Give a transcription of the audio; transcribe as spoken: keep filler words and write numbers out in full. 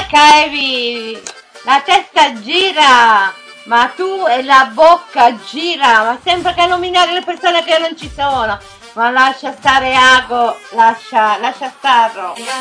Caevi, la testa gira, ma tu e la bocca gira, ma sempre che nominare le persone che non ci sono. Ma lascia stare Ago, lascia, lascia starlo.